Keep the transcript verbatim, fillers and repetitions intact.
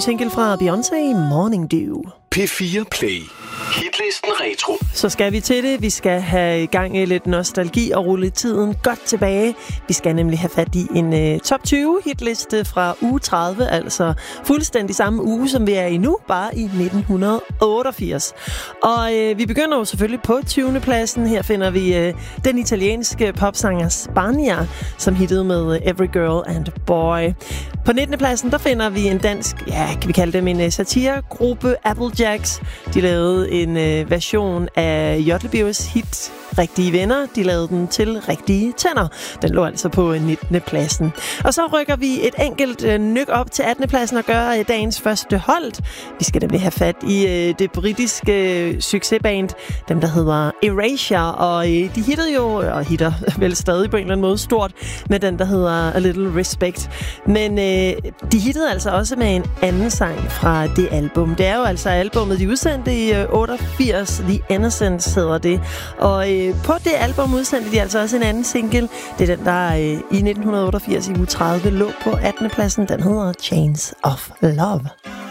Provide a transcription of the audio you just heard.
single fra Beyoncé, Morning Dew. P fire Play. Hitlisten Retro. Så skal vi til det. Vi skal have i gang i lidt nostalgi og rulle tiden godt tilbage. Vi skal nemlig have fat i en uh, top tyve hitliste fra uge tredive, altså fuldstændig samme uge, som vi er i nu, bare i nitten otteogfirs. Og uh, vi begynder jo selvfølgelig på tyvende pladsen. Her finder vi uh, den italienske popsanger Spagna, som hittede med uh, Every Girl and Boy. På nittende pladsen, der finder vi en dansk, ja, kan vi kalde dem en uh, satiregruppe, Applejacks. De lavede en øh, version af Jodlebios hit Rigtige Venner. De lavede den til Rigtige Tænder. Den lå altså på nittende pladsen. Og så rykker vi et enkelt øh, nyk op til attende pladsen og gør øh, dagens første hold. Vi skal nemlig have fat i øh, det britiske øh, succesband, dem der hedder Erasure. Og øh, de hittede jo, og hitter vel stadig på en eller anden måde stort, med den der hedder A Little Respect. Men øh, de hittede altså også med en anden sang fra det album. Det er jo altså albumet, de udsendte i øh, otteogfirs. The Innocence hedder det. Og øh, på det album udsendte de altså også en anden single. Det er den, der øh, i nitten otteogfirs i uge tredive lå på attende pladsen. Den hedder Chains of Love.